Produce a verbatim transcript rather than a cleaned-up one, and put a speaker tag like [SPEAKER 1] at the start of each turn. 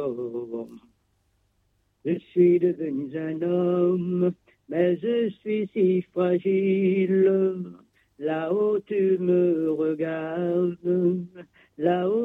[SPEAKER 1] Je suis devenu un homme, mais je suis si fragile. Là-haut tu me regardes, là-haut